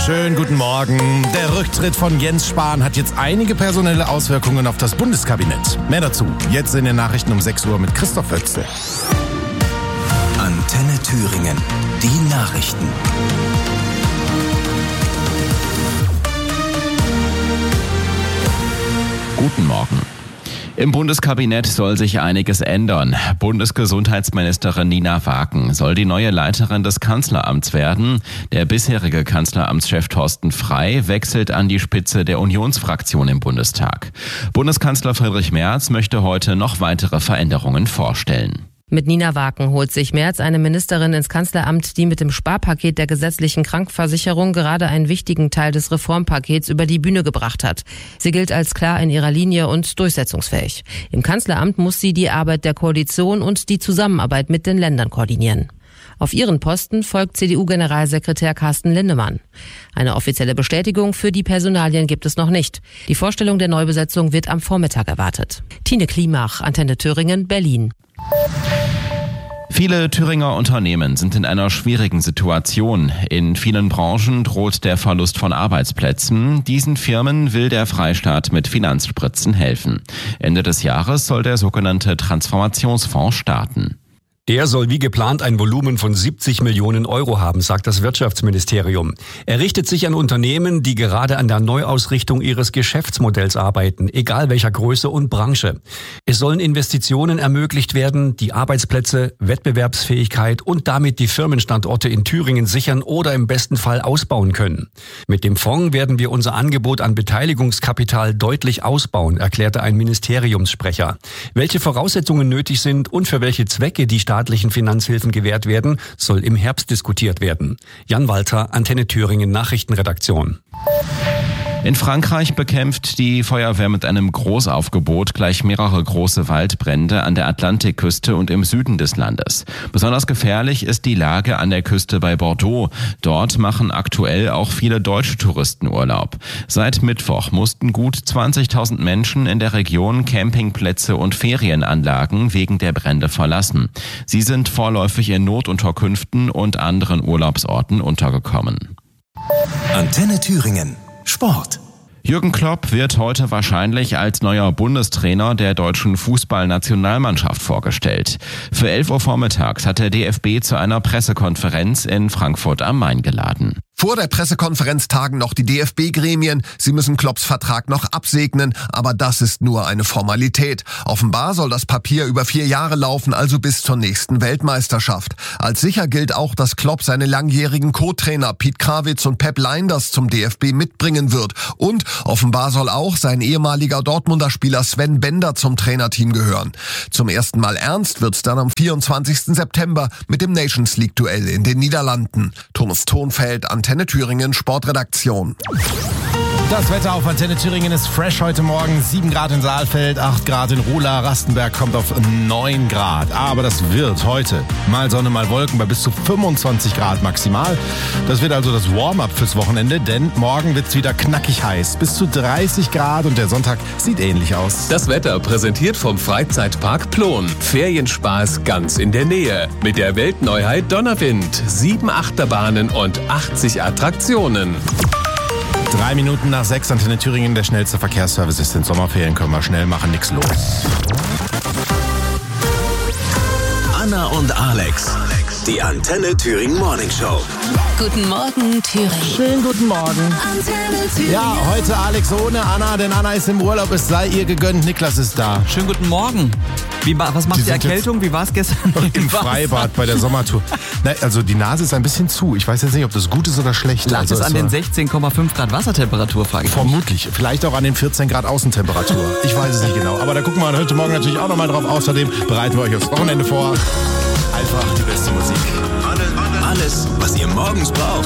Schönen guten Morgen. Der Rücktritt von Jens Spahn hat jetzt einige personelle Auswirkungen auf das Bundeskabinett. Mehr dazu jetzt in den Nachrichten um 6 Uhr mit Christoph Oechsle. Antenne Thüringen. Die Nachrichten. Guten Morgen. Im Bundeskabinett soll sich einiges ändern. Bundesgesundheitsministerin Nina Wagen soll die neue Leiterin des Kanzleramts werden. Der bisherige Kanzleramtschef Thorsten Frey wechselt an die Spitze der Unionsfraktion im Bundestag. Bundeskanzler Friedrich Merz möchte heute noch weitere Veränderungen vorstellen. Mit Nina Wagen holt sich Merz eine Ministerin ins Kanzleramt, die mit dem Sparpaket der gesetzlichen Krankenversicherung gerade einen wichtigen Teil des Reformpakets über die Bühne gebracht hat. Sie gilt als klar in ihrer Linie und durchsetzungsfähig. Im Kanzleramt muss sie die Arbeit der Koalition und die Zusammenarbeit mit den Ländern koordinieren. Auf ihren Posten folgt CDU-Generalsekretär Carsten Linnemann. Eine offizielle Bestätigung für die Personalien gibt es noch nicht. Die Vorstellung der Neubesetzung wird am Vormittag erwartet. Tine Klimach, Antenne Thüringen, Berlin. Viele Thüringer Unternehmen sind in einer schwierigen Situation. In vielen Branchen droht der Verlust von Arbeitsplätzen. Diesen Firmen will der Freistaat mit Finanzspritzen helfen. Ende des Jahres soll der sogenannte Transformationsfonds starten. Der soll wie geplant ein Volumen von 70 Millionen Euro haben, sagt das Wirtschaftsministerium. Er richtet sich an Unternehmen, die gerade an der Neuausrichtung ihres Geschäftsmodells arbeiten, egal welcher Größe und Branche. Es sollen Investitionen ermöglicht werden, die Arbeitsplätze, Wettbewerbsfähigkeit und damit die Firmenstandorte in Thüringen sichern oder im besten Fall ausbauen können. Mit dem Fonds werden wir unser Angebot an Beteiligungskapital deutlich ausbauen, erklärte ein Ministeriumssprecher. Welche Voraussetzungen nötig sind und für welche Zwecke die staatlichen Finanzhilfen gewährt werden, soll im Herbst diskutiert werden. Jan Walter, Antenne Thüringen Nachrichtenredaktion. In Frankreich bekämpft die Feuerwehr mit einem Großaufgebot gleich mehrere große Waldbrände an der Atlantikküste und im Süden des Landes. Besonders gefährlich ist die Lage an der Küste bei Bordeaux. Dort machen aktuell auch viele deutsche Touristen Urlaub. Seit Mittwoch mussten gut 20.000 Menschen in der Region Campingplätze und Ferienanlagen wegen der Brände verlassen. Sie sind vorläufig in Notunterkünften und anderen Urlaubsorten untergekommen. Antenne Thüringen. Sport. Jürgen Klopp wird heute wahrscheinlich als neuer Bundestrainer der deutschen Fußballnationalmannschaft vorgestellt. Für 11 Uhr vormittags hat der DFB zu einer Pressekonferenz in Frankfurt am Main geladen. Vor der Pressekonferenz tagen noch die DFB-Gremien. Sie müssen Klopps Vertrag noch absegnen, aber das ist nur eine Formalität. Offenbar soll das Papier über 4 Jahre laufen, also bis zur nächsten Weltmeisterschaft. Als sicher gilt auch, dass Klopp seine langjährigen Co-Trainer Piet Krawitz und Pep Lijnders zum DFB mitbringen wird. Und offenbar soll auch sein ehemaliger Dortmunder Spieler Sven Bender zum Trainerteam gehören. Zum ersten Mal ernst wird's dann am 24. September mit dem Nations League-Duell in den Niederlanden. Thomas Thonfeld, Antenne Thüringen Sportredaktion. Das Wetter auf Antenne Thüringen ist fresh heute Morgen. 7 Grad in Saalfeld, 8 Grad in Ruhla, Rastenberg kommt auf 9 Grad. Aber das wird heute mal Sonne, mal Wolken bei bis zu 25 Grad maximal. Das wird also das Warm-up fürs Wochenende, denn morgen wird's wieder knackig heiß. Bis zu 30 Grad und der Sonntag sieht ähnlich aus. Das Wetter präsentiert vom Freizeitpark Plon. Ferienspaß ganz in der Nähe. Mit der Weltneuheit Donnerwind. 7 Achterbahnen und 80 Attraktionen. 3 Minuten nach 6, Antenne Thüringen, der schnellste Verkehrsservice ist in Sommerferien, können wir schnell machen, nix los. Anna und Alex. Die Antenne Thüringen Morning Show. Guten Morgen, Thüringen. Schönen guten Morgen. Antenne Thüringen. Ja, heute Alex ohne Anna, denn Anna ist im Urlaub, es sei ihr gegönnt, Niklas ist da. Schönen guten Morgen. Was macht die Erkältung? Wie war es gestern? Im Freibad bei der Sommertour. Na, also die Nase ist ein bisschen zu. Ich weiß jetzt nicht, ob das gut ist oder schlecht. Lag also es an den 16,5 Grad Wassertemperatur, frage ich mich. Vermutlich. Vielleicht auch an den 14 Grad Außentemperatur. Ich weiß es nicht genau. Aber da gucken wir heute Morgen natürlich auch nochmal drauf. Außerdem bereiten wir euch aufs Wochenende vor. Einfach die beste Musik. Alles, was ihr morgens braucht.